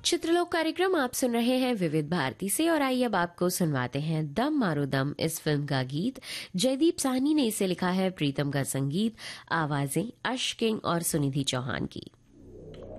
चित्रलोक कार्यक्रम आप सुन रहे हैं विविध भारती से और आइए अब आपको सुनवाते हैं दम मारो दम इस फिल्म का गीत। जयदीप साहनी ने इसे लिखा है, प्रीतम का संगीत, आवाजें अश किंग और सुनिधि चौहान की।